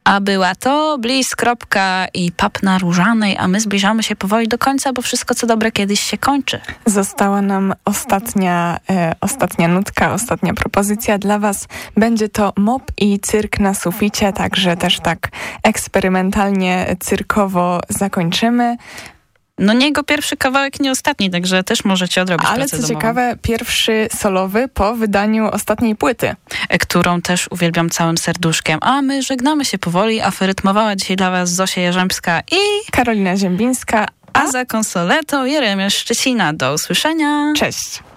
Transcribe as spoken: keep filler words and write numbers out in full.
A była to Bliss. I Pub na Różanej, a my zbliżamy się powoli do końca, bo wszystko co dobre kiedyś się kończy. Została nam ostatnia, e, ostatnia nutka, ostatnia propozycja dla was. Będzie to Mop i Cyrk na suficie, także też tak eksperymentalnie, cyrkowo zakończymy. No nie jego pierwszy kawałek, nie ostatni, także też możecie odrobić Ale pracę co domową. ciekawe, pierwszy solowy po wydaniu ostatniej płyty. Którą też uwielbiam całym serduszkiem. A my żegnamy się powoli. Aferytmowała dzisiaj dla was Zosia Jarzębska i Karolina Ziembińska. A za konsoletą Jeremiasz Szczecina. Do usłyszenia. Cześć.